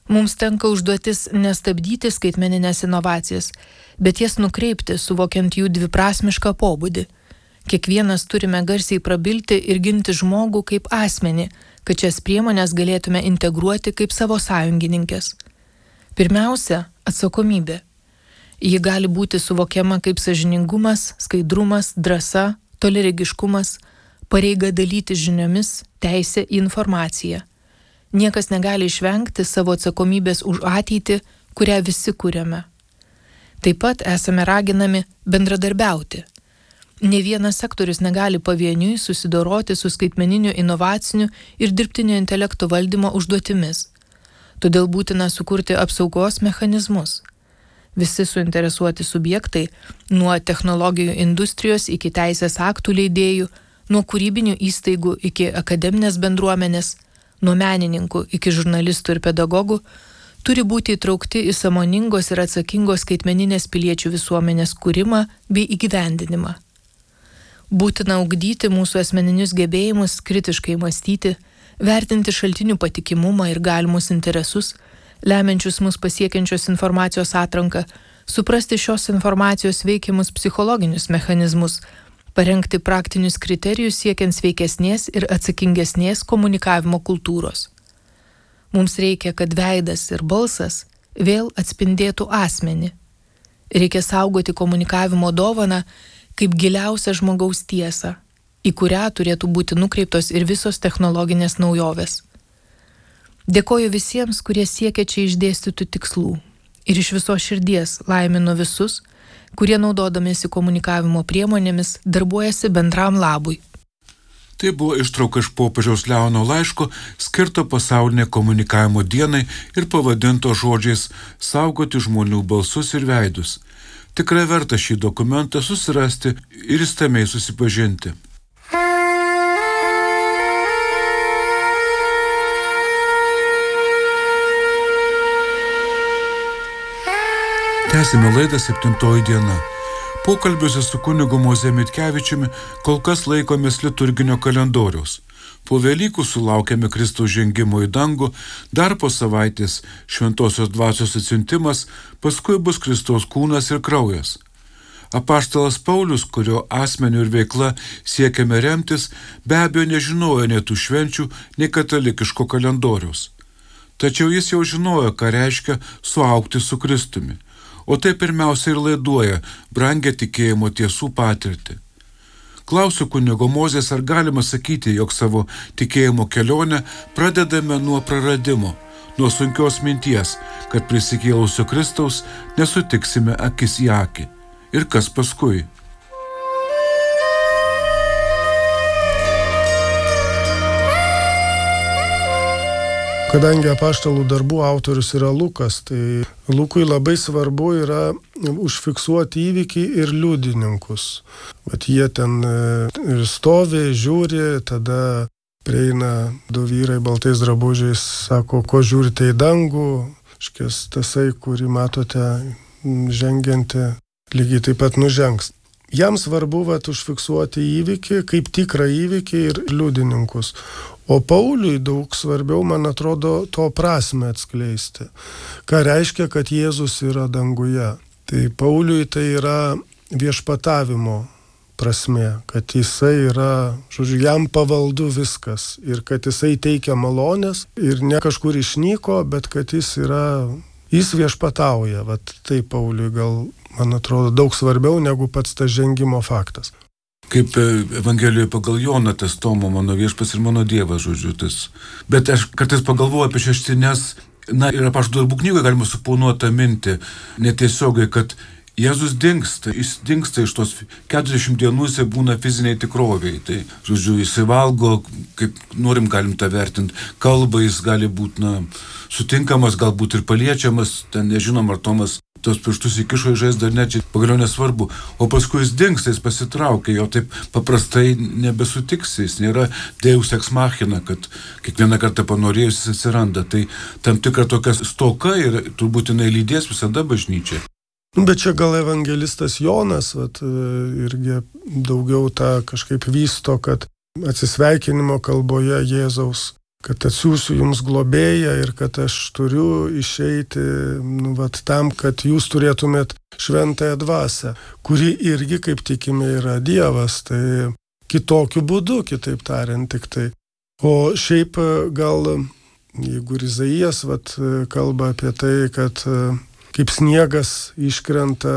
Mums tenka užduotis nestabdyti skaitmeninės inovacijas, bet jas nukreipti, suvokiant jų dviprasmišką pobūdį. Kiekvienas turime garsiai prabilti ir ginti žmogų kaip asmenį, kad šias priemonės galėtume integruoti kaip savo sąjungininkės. Pirmiausia, atsakomybė. Ji gali būti suvokiama kaip sąžiningumas, skaidrumas, drąsa, toliaregiškumas, pareiga dalyti žiniomis, teisė į informaciją. Niekas negali išvengti savo atsakomybės už ateitį, kurią visi kuriame. Taip pat esame raginami bendradarbiauti. Ne vienas sektorius negali pavieniui susidoroti su skaitmeniniu inovaciniu ir dirbtinio intelekto valdymo užduotimis. Todėl būtina sukurti apsaugos mechanizmus. Visi suinteresuoti subjektai, nuo technologijų industrijos iki teisės aktų leidėjų, nuo kūrybinių įstaigų iki akademinės bendruomenės, nuo menininkų iki žurnalistų ir pedagogų, turi būti įtraukti į sąmoningos ir atsakingos skaitmeninės piliečių visuomenės kūrimą bei įgyvendinimą. Būtina ugdyti mūsų asmeninius gebėjimus kritiškai mąstyti, vertinti šaltinių patikimumą ir galimus interesus, lemiančius mus pasiekiančios informacijos atranką, suprasti šios informacijos veikiamus psichologinius mechanizmus, parengti praktinius kriterijus siekiant sveikesnės ir atsakingesnės komunikavimo kultūros. Mums reikia, kad veidas ir balsas vėl atspindėtų asmenį. Reikia saugoti komunikavimo dovaną kaip giliausią žmogaus tiesą, į kurią turėtų būti nukreiptos ir visos technologinės naujovės. Dėkoju visiems, kurie siekia čia išdėstytų tikslų ir iš viso širdies laiminu visus, kurie naudodamiesi komunikavimo priemonėmis darbuojasi bendram labui. Tai buvo ištrauka iš popiežiaus Leono laiško skirto pasaulinė komunikavimo dienai ir pavadinto žodžiais saugoti žmonių balsus ir veidus. Tikrai verta šį dokumentą susirasti ir įstamiai susipažinti. Tęsime laidą 7 diena. Pokalbiuose su kunigu Moze Mitkevičiumi kol kas laikomės liturginio kalendoriaus. Po Velykų sulaukėme Kristaus žengimo į dangų, dar po savaitės šventosios dvasios atsiuntimas, paskui bus Kristaus kūnas ir kraujas. Apaštalas Paulius, kurio asmeniu ir veikla siekiame remtis, be abejo nežinojo nei tų švenčių, nei katalikiško kalendoriaus. Tačiau jis jau žinojo, ką reiškia suaugti su Kristumi. O tai pirmiausia ir laiduoja brangę tikėjimo tiesų patirtį. Klausiu kunigo Mozės, ar galima sakyti, jog savo tikėjimo kelionę pradedame nuo praradimo, nuo sunkios minties, kad prisikėlusio Kristaus nesutiksime akis į akį. Ir kas paskui? Kadangi apaštalų darbų autorius yra Lukas, tai Lukui labai svarbu yra užfiksuoti įvykį ir liudininkus. Vat jie ten ir stovi, žiūri, tada prieina du vyrai baltais drabužiais, sako, ko žiūrite į dangų, škės tasai, kurį matote žengianti, lygiai taip pat nužengs. Jam svarbu užfiksuoti įvykį, kaip tikrą įvykį ir liudininkus. O Pauliui daug svarbiau, man atrodo, to prasme atskleisti. Ką reiškia, kad Jėzus yra danguje. Tai Pauliui tai yra viešpatavimo prasme, kad jisai yra, jam pavaldu viskas ir kad jisai teikia malonės ir ne kažkur išnyko, bet kad jis viešpatauja. Vat tai Pauliui gal, man atrodo, daug svarbiau negu pats tas žengimo faktas. Kaip Evangelijoje pagal Joną tas Tomo mano viešpats ir mano Dievas, tas. Bet aš kartais pagalvoju apie šeštines, ir apaštalų darbų knygoje galima suponuoti tą mintį, netiesiogai, kad Jėzus dingsta, jis dingsta iš tos 40 dienų, jisai būna fiziniai tikroviai. Tai, jisai valgo, kaip norim galim tą vertinti, kalba jis gali būti, sutinkamas, galbūt ir paliečiamas, ten nežinom, ar Tomas tos pirštus įkišo į žaizdą, ne, čia pagaliau nesvarbu. O paskui jis dingsta, jis pasitraukia, jo taip paprastai nebesutiksi, jis nėra Deus ex machina, kad kiekvieną kartą panorėjus jis atsiranda. Tai tam tikra tokia stoka ir turbūt jinai lydės visada bažnyčiai. Bet čia gal evangelistas Jonas irgi daugiau tą kažkaip vysto, kad atsisveikinimo kalboje Jėzaus kad atsiųsiu jums globėją ir kad aš turiu išeiti tam, kad jūs turėtumėt šventąją dvasią, kuri irgi, kaip tikime, yra Dievas. Tai kitokiu būdu, kitaip tariant, tik tai. O šiaip gal, jeigu Izaijas kalba apie tai, kad kaip sniegas iškrenta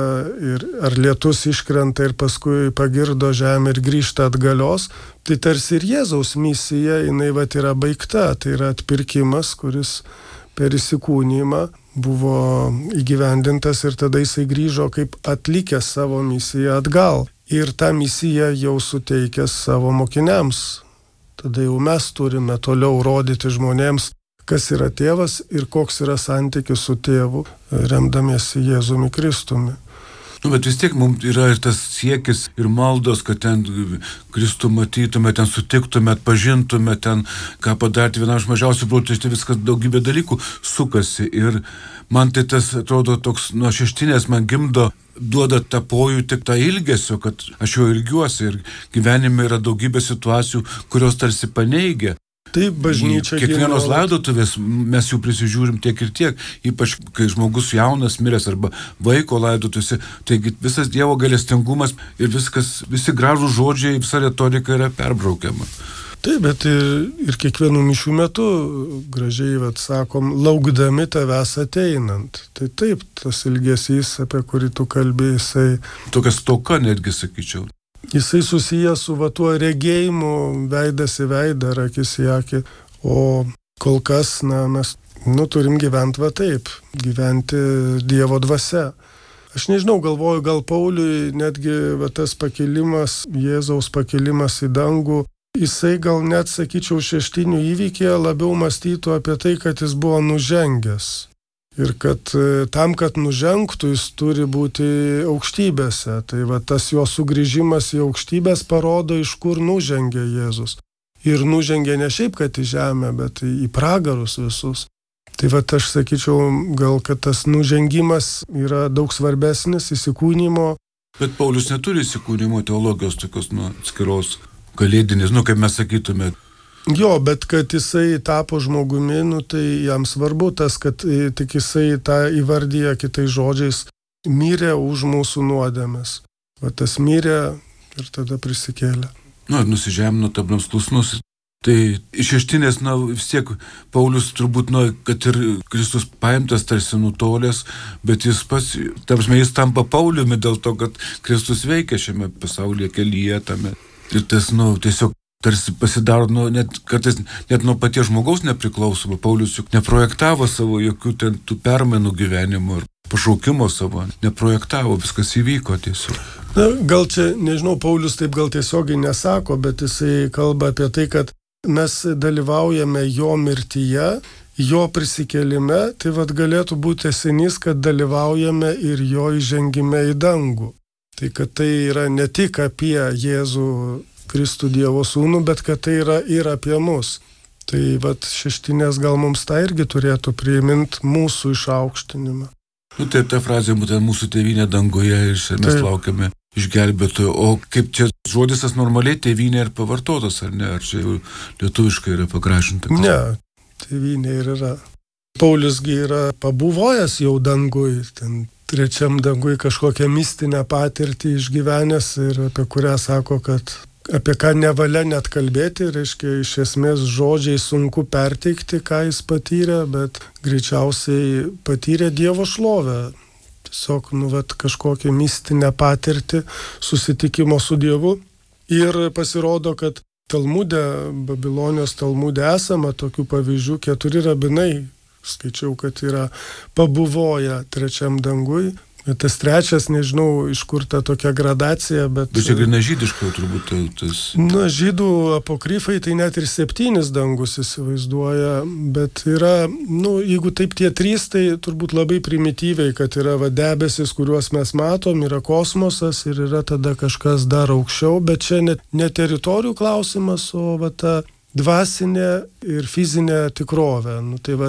ar lietus iškrenta ir paskui pagirdo žemę ir grįžta atgalios, tai tarsi ir Jėzaus misija, jinai yra baigta, tai yra atpirkimas, kuris per įsikūnymą buvo įgyvendintas ir tada jisai grįžo kaip atlikęs savo misiją atgal. Ir tą misiją jau suteikęs savo mokiniams. Tada jau mes turime toliau rodyti žmonėms, kas yra tėvas ir koks yra santykis su tėvu, remdamiesi Jėzumi Kristumi. Bet vis tiek mums yra ir tas siekis ir maldos, kad ten Kristų matytume, ten sutiktume, atpažintume, ten ką padaryti vienam iš mažiausių brotų, tai viskas daugybė dalykų sukasi. Ir man tai tas atrodo toks nuo šeštinės man gimdo, duoda tą pojūtį, tą ilgesio, kad aš jo ilgiuosi ir gyvenime yra daugybė situacijų, kurios tarsi paneigia. Taip, bažnyčia. Kiekvienos laidotuvės mes jų prisižiūrim tiek ir tiek, ypač kai žmogus jaunas miręs arba vaiko laidotuvėse, taigi visas Dievo gailestingumas ir viskas, visi gražūs žodžiai, visa retorika yra perbraukiama. Taip, bet ir kiekvienų mišių metu gražiai sakom, laukdami tavęs ateinant. Tai taip, tas ilgesys, apie kurį tu kalbėjai, jisai... Tokia stoka netgi, sakyčiau. Jisai susijęs su tuo regėjimu, veidas į veidą, akis į akį. O kol kas, mes turim gyventi taip, gyventi Dievo dvasia. Aš nežinau, galvoju, gal Pauliui netgi tas pakilimas, Jėzaus pakilimas į dangų, jisai gal net, sakyčiau, šeštinių įvykyje labiau mąstytų apie tai, kad jis buvo nužengęs. Ir kad tam, kad nužengtų, jis turi būti aukštybėse. Tai tas jo sugrįžimas į aukštybės parodo, iš kur nužengė Jėzus. Ir nužengė ne šiaip, kad į žemę, bet į pragarus visus. Tai aš sakyčiau, gal kad tas nužengimas yra daug svarbesnis įsikūnymo. Bet Paulius neturi įsikūnymo teologijos tokios atskiros kalėdinės, kaip mes sakytume. Jo, bet kad jisai tapo žmogumi, tai jam svarbu tas, kad tik jisai tą įvardyja kitais žodžiais, mirė už mūsų nuodėmes. Tas mirė ir tada prisikėlė. Nusižemino, tapdams klusnus. Tai iš šeštinės, vis tiek Paulius turbūt, kad ir Kristus paimtas tarsi nutolęs, bet jis pats, jis tampa Pauliumi dėl to, kad Kristus veikia šiame pasaulyje kelyje tame. Ir tas, tiesiog tarsi pasidaro, kartais net nuo paties žmogaus nepriklausoma. Paulius juk neprojektavo savo jokių tų permainų gyvenimo ir pašaukimo savo. Neprojektavo, viskas įvyko tiesiog. Gal čia, nežinau, Paulius taip gal tiesiogiai nesako, bet jisai kalba apie tai, kad mes dalyvaujame jo mirtyje, jo prisikėlime, tai galėtų būti tęsinys, kad dalyvaujame ir jo įžengime į dangų. Tai kad tai yra ne tik apie Jėzų Kristų Dievo sūnų, bet kad tai yra ir apie mus. Tai šeštinės gal mums tą irgi turėtų priiminti mūsų išaukštinimą. Taip, ta frazė būtent mūsų tėvynė danguje ir mes laukiame išgelbėtojo. O kaip čia žodis tas normaliai tėvynė ir pavartotas, ar ne? Ar čia jau lietuviškai yra pagražinta? Ne, tėvynė ir yra. Pauliusgi yra pabuvojęs jau dangui, ten trečiam dangui kažkokią mistinę patirtį išgyvenęs ir apie kurią sako, kad apie ką nevalia net kalbėti, reiškia, iš esmės žodžiai sunku perteikti, ką jis patyrė, bet greičiausiai patyrė Dievo šlovę. Tiesiog, kažkokią mistinę patirtį susitikimo su Dievu. Ir pasirodo, kad Talmude, Babilonijos Talmude esama tokių pavyzdžių, 4 rabinai, skaičiau, kad yra pabuvoję trečiam dangui. Tas trečias, nežinau, iš kur ta tokia gradacija, bet... Bet čia grina žydiškai turbūt tas... Žydų apokrifai tai net ir 7 dangus įsivaizduoja, bet yra, jeigu taip tie 3, tai turbūt labai primityviai, kad yra debesis, kuriuos mes matom, yra kosmosas ir yra tada kažkas dar aukščiau, bet čia ne teritorijų klausimas, o ta dvasinė ir fizinė tikrovė.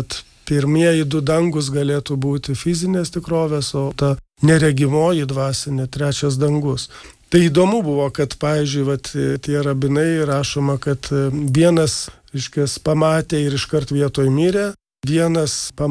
Pirmieji 2 dangus galėtų būti fizinės tikrovės, o ta neregimoji dvasinė 3 dangus. Tai įdomu buvo, kad, pavyzdžiui, tie rabinai rašoma, kad vienas reiškia, pamatė ir iškart vietoj mirė. Vienas pamatė